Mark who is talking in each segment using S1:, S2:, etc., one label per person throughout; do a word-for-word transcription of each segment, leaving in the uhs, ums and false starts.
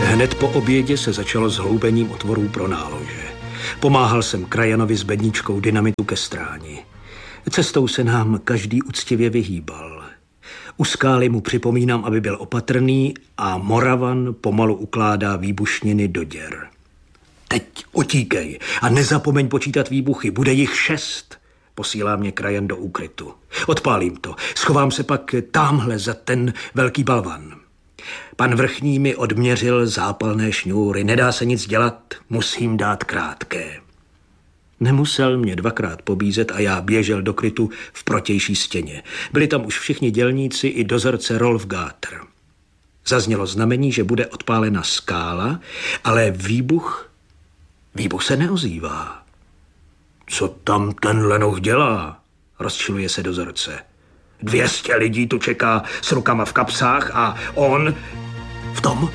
S1: Hned po obědě se začalo s hloubením otvorů pro nálože. Pomáhal jsem krajanovi s bedničkou dynamitu ke stráni. Cestou se nám každý uctivě vyhýbal. U skály mu připomínám, aby byl opatrný, a Moravan pomalu ukládá výbušniny do děr. Teď utíkej a nezapomeň počítat výbuchy, bude jich šest. Posílá mě krajan do úkrytu. Odpálím to, schovám se pak támhle za ten velký balvan. Pan vrchní mi odměřil zápalné šňůry, nedá se nic dělat, musím dát krátké. Nemusel mě dvakrát pobízet a já běžel do krytu v protější stěně. Byli tam už všichni dělníci i dozorce Rolf Gáter. Zaznělo znamení, že bude odpálena skála, ale výbuch, výbuch se neozývá. Co tam ten lenoch dělá? Rozčiluje se dozorce. Dvě stě lidí tu čeká s rukama v kapsách a on v tom.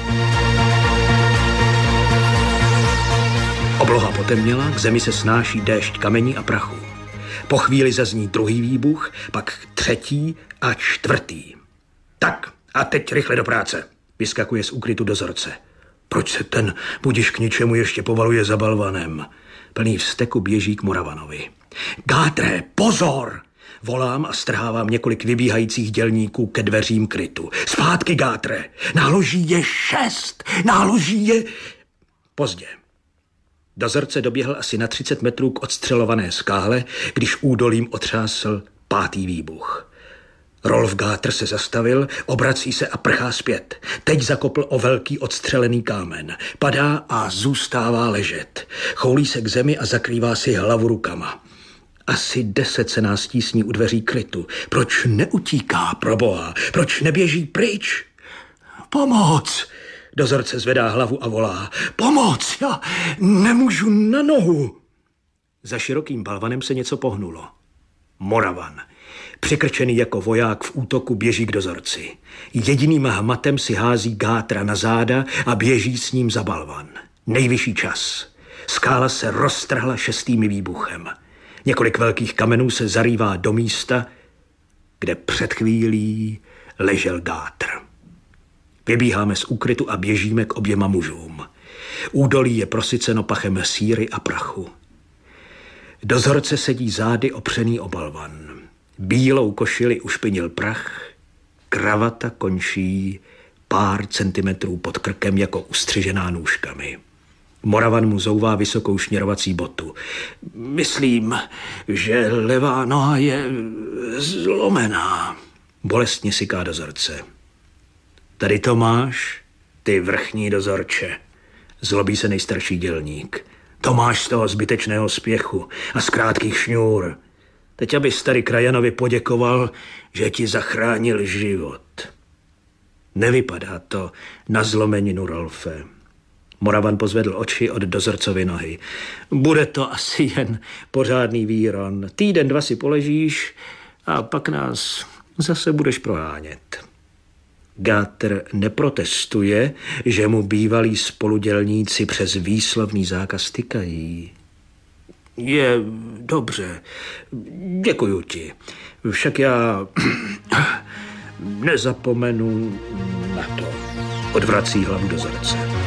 S1: Obloha potemněla, k zemi se snáší déšť kamení a prachu. Po chvíli zazní druhý výbuch, pak třetí a čtvrtý. Tak a teď rychle do práce, vyskakuje z úkrytu dozorce. Proč se ten budiš k ničemu ještě povaluje za balvanem? Plný vzteku běží k Moravanovi. Gátre, pozor! Volám a strhávám několik vybíhajících dělníků ke dveřím krytu. Zpátky, Gátre! Náloží je šest! Náloží je... Pozdě. Dozorce doběhl asi na třicet metrů k odstřelované skále, když údolím otřásl pátý výbuch. Rolf Gáter se zastavil, obrací se a prchá zpět. Teď zakopl o velký odstřelený kámen. Padá a zůstává ležet. Choulí se k zemi a zakrývá si hlavu rukama. Asi deset se nás tísní u dveří krytu. Proč neutíká, proboha? Proč neběží pryč? Pomoc! Dozorce zvedá hlavu a volá. Pomoc! Já nemůžu na nohu! Za širokým balvanem se něco pohnulo. Moravan, přikrčený jako voják v útoku, běží k dozorci. Jediným hmatem si hází Gátra na záda a běží s ním za balvan. Nejvyšší čas. Skála se roztrhla šestým výbuchem. Několik velkých kamenů se zarývá do místa, kde před chvílí ležel Gátr. Vybíháme z úkrytu a běžíme k oběma mužům. Údolí je prosyceno pachem síry a prachu. Dozorce sedí zády opřený o balvan. Bílou košili ušpinil prach, kravata končí pár centimetrů pod krkem jako ustřižená nůžkami. Moravan mu zouvá vysokou šněrovací botu. Myslím, že levá noha je zlomená. Bolestně syká dozorce. Tady to máš, ty vrchní dozorče. Zlobí se nejstarší dělník. To máš z toho zbytečného spěchu a z krátkých šňůr. Teď abys tady krajanovi poděkoval, že ti zachránil život. Nevypadá to na zlomeninu, Rolfe. Moravan pozvedl oči od dozorcovy nohy. Bude to asi jen pořádný výron. Týden, dva si poležíš a pak nás zase budeš prohánět. Gáter neprotestuje, že mu bývalí spoludělníci přes výslovný zákaz tykají. Je dobře, děkuju ti. Však já nezapomenu na to. Odvrací hlavu dozorce.